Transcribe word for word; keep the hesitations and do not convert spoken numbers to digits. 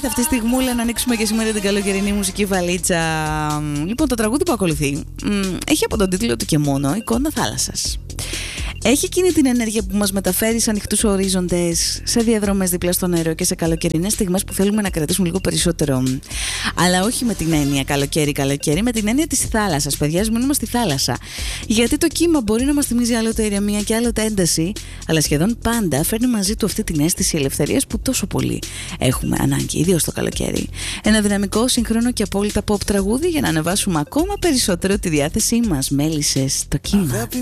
αυτή τη στιγμούλα να ανοίξουμε και σήμερα την καλοκαιρινή μουσική βαλίτσα. Λοιπόν, το τραγούδι που ακολουθεί έχει από τον τίτλο του και μόνο εικόνα θάλασσας. Έχει εκείνη την ενέργεια που μας μεταφέρει σε ανοιχτούς ορίζοντες, σε διαδρομές δίπλα στο νερό και σε καλοκαιρινές στιγμές που θέλουμε να κρατήσουμε λίγο περισσότερο. Αλλά όχι με την έννοια καλοκαίρι-καλοκαίρι, με την έννοια της θάλασσας. Παιδιά, ας μείνουμε στη θάλασσα. Γιατί το κύμα μπορεί να μας θυμίζει άλλοτε ηρεμία και άλλοτε ένταση, αλλά σχεδόν πάντα φέρνει μαζί του αυτή την αίσθηση ελευθερίας που τόσο πολύ έχουμε ανάγκη, ιδίως το καλοκαίρι. Ένα δυναμικό, σύγχρονο και απόλυτα pop τραγούδι για να ανεβάσουμε ακόμα περισσότερο τη διάθεσή μας. Μέλισσες, το κύμα.